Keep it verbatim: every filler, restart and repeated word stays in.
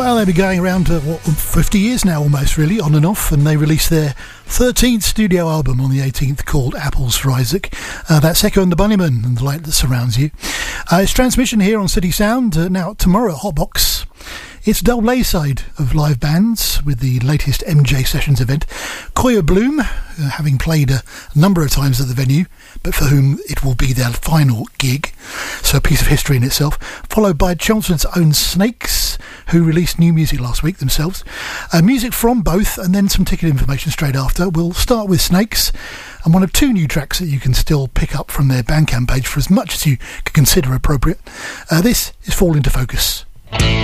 Well, they've been going around uh, what, fifty years now almost, really, on and off, and they released their thirteenth studio album on the eighteenth called Apples for Isaac. Uh, that's Echo and the Bunnymen and the light that surrounds you. Uh, it's transmission here on City Sound. Uh, now, tomorrow at Hotbox, it's a double A-side of live bands with the latest M J Sessions event. Koya Bloom, uh, having played a number of times at the venue, but for whom it will be their final gig, so a piece of history in itself, followed by Chelmsford's own Snakes, who released new music last week themselves. Uh, music from both, and then some ticket information straight after. We'll start with Snakes, and one of two new tracks that you can still pick up from their Bandcamp page for as much as you can consider appropriate. Uh, this is Fall Into Focus.